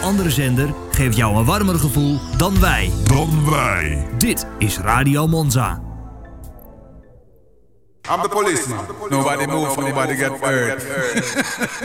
andere zender geeft jou een warmer gevoel dan wij. Dit is Radio Monza. I'm the policeman. Nobody move, nobody get hurt.